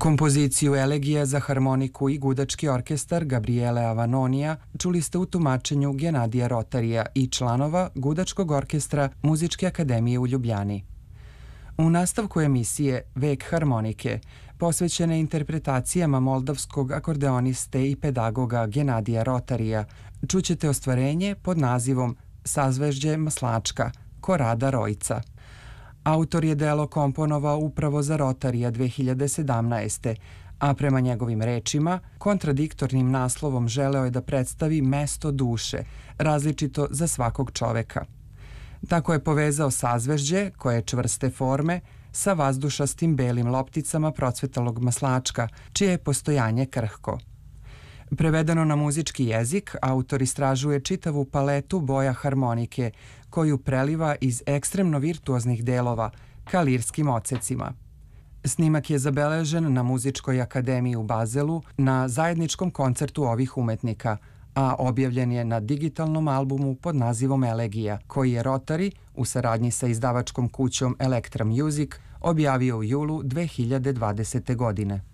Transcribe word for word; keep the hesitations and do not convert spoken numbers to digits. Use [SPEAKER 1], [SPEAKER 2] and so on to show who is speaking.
[SPEAKER 1] Kompoziciju Elegija za harmoniku i gudački orkestar Gabriele Avanonija čuli ste u tumačenju Genadija Rotarija i članova Gudačkog orkestra Muzičke akademije u Ljubljani. U nastavku emisije Vek harmonike, posvećene interpretacijama moldavskog akordeoniste i pedagoga Genadija Rotarija, čućete ostvarenje pod nazivom Sazvežđe Maslačka, Korada Rojca. Autor je delo komponovao upravo za Rotarija dve hiljade sedamnaeste. a prema njegovim rečima, kontradiktornim naslovom želeo je da predstavi mesto duše, različito za svakog čoveka. Tako je povezao sazvežđe, koje je čvrste forme, sa vazdušastim belim lopticama procvetalog maslačka, čije je postojanje krhko. Prevedeno na muzički jezik, autor istražuje čitavu paletu boja harmonike, koju preliva iz ekstremno virtuoznih delova ka lirskim odsecima. Snimak je zabeležen na Muzičkoj akademiji u Bazelu na zajedničkom koncertu ovih umetnika, a objavljen je na digitalnom albumu pod nazivom Elegija, koji je Rotari, u saradnji sa izdavačkom kućom Elektra Music, objavio u julu dve hiljade dvadesete. godine.